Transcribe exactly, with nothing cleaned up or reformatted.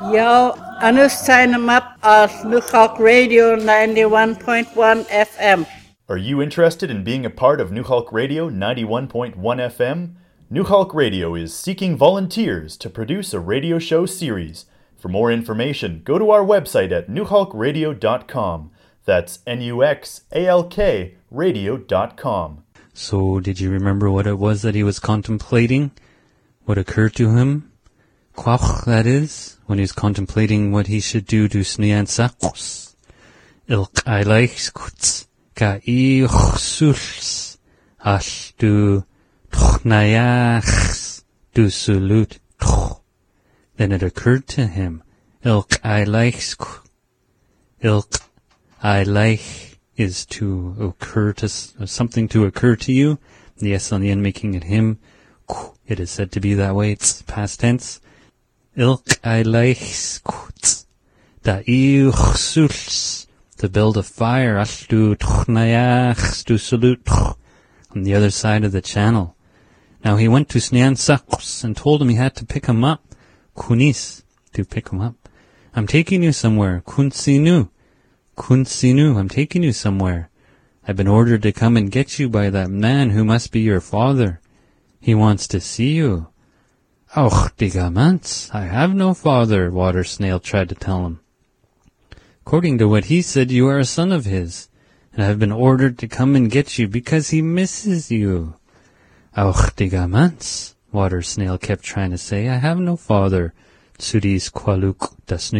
Ja, anus sign 'em up at Nukhak Radio ninety-one point one F M. Are you interested in being a part of New Hulk Radio ninety-one point one F M? New Hulk Radio is seeking volunteers to produce a radio show series. For more information, go to our website at new hulk radio dot com. That's N U X A L K radio dot com. So, did you remember what it was that he was contemplating? What occurred to him? Quach, that is, when he was contemplating what he should do to Sniansakos. Ilk aileichskuts, ka ichsuls, ash du tchnayachs, du sulut tch. Then it occurred to him, ilk aileichsk, ilk aileich is to occur to, something to occur to you. The S on the end making it him. It is said to be that way, it's past tense. Ilk aileichskuts, da ichsuls, to build a fire, ashtu tchnayachs, du sulut tch, on the other side of the channel. Now he went to Sniansakos and told him he had to pick him up. Kunis, to pick him up. I'm taking you somewhere. Kunsinu. Kunsinu, I'm taking you somewhere. I've been ordered to come and get you by that man who must be your father. He wants to see you. Och, digamants, I have no father, Water Snail tried to tell him. According to what he said, you are a son of his, and I have been ordered to come and get you because he misses you. Och, digamants, Water Snail kept trying to say, I have no father. Tsudis qualuk dasnu